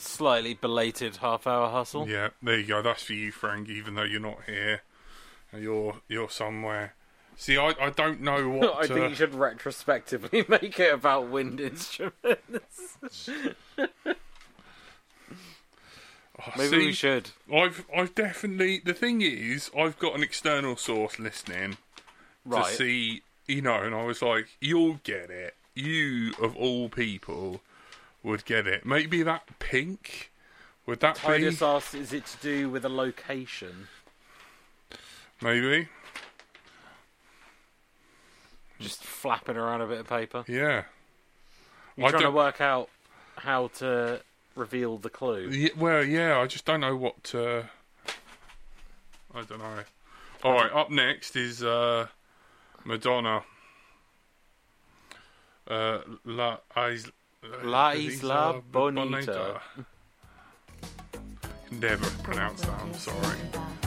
slightly belated half-hour hustle. Yeah, there you go. That's for you, Frank. Even though you're not here, you're somewhere. See, I don't know what. I think you should retrospectively make it about wind instruments. Maybe we should. I've definitely. The thing is, I've got an external source listening to see, and I was like, you'll get it. You, of all people, would get it. Maybe that pink? Would that be? Titus asks, is it to do with a location? Maybe. Just flapping around a bit of paper? Yeah. You're trying to work out how to reveal the clue. Yeah, I just don't know what to... I don't know. Alright, up next is Madonna. La Isla Bonita. Never pronounce that, I'm sorry.